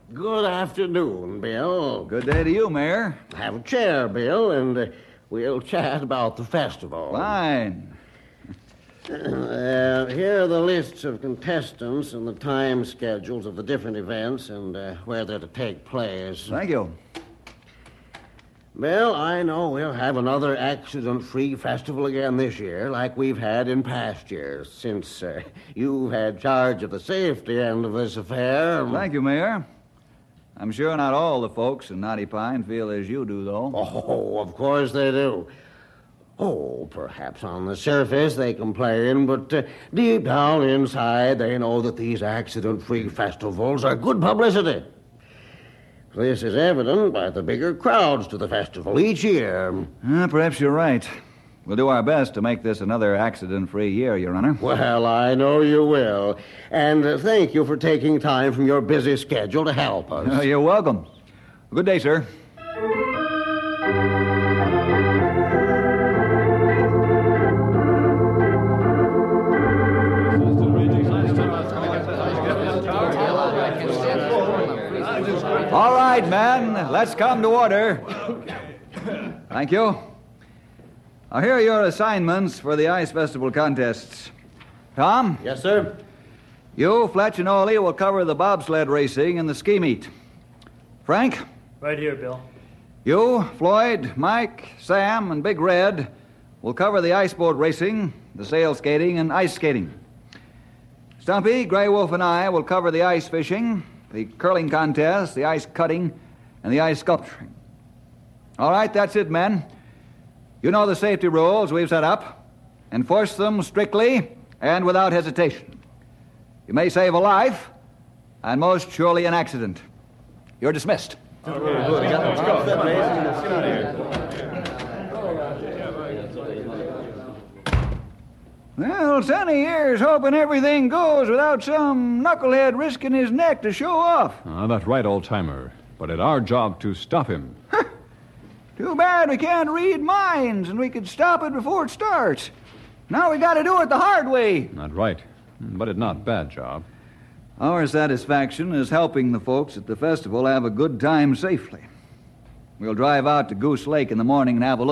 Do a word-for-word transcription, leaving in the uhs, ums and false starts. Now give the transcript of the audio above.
Good afternoon, Bill. Good day to you, Mayor. Have a chair, Bill, and uh, we'll chat about the festival. Fine. Uh, here are the lists of contestants and the time schedules of the different events and uh, where they're to take place. Thank you. Bill, I know we'll have another accident-free festival again this year, like we've had in past years, since uh, you've had charge of the safety end of this affair. Thank you, Mayor. I'm sure not all the folks in Knotty Pine feel as you do, though. Oh, of course they do. Oh, perhaps on the surface they complain, but uh, deep down inside they know that these accident-free festivals are good publicity. This is evident by the bigger crowds to the festival each year. Uh, perhaps you're right. We'll do our best to make this another accident-free year, Your Honor. Well, I know you will. And uh, thank you for taking time from your busy schedule to help us. Uh, you're welcome. Good day, sir. All right, men, let's come to order. Thank you. Now, here are your assignments for the Ice Festival contests. Tom? Yes, sir. You, Fletch, and Ollie will cover the bobsled racing and the ski meet. Frank? Right here, Bill. You, Floyd, Mike, Sam, and Big Red will cover the ice boat racing, the sail skating, and ice skating. Stumpy, Grey Wolf, and I will cover the ice fishing, the curling contest, the ice cutting, and the ice sculpturing. All right, that's it, men. You know the safety rules we've set up. Enforce them strictly and without hesitation. You may save a life, and most surely an accident. You're dismissed. Well, Sonny here's hoping everything goes without some knucklehead risking his neck to show off. Ah, that's right, old-timer. But it's our job to stop him. Too bad we can't read minds, and we could stop it before it starts. Now we got to do it the hard way. Not right. But it's not bad job. Our satisfaction is helping the folks at the festival have a good time safely. We'll drive out to Goose Lake in the morning and have a look.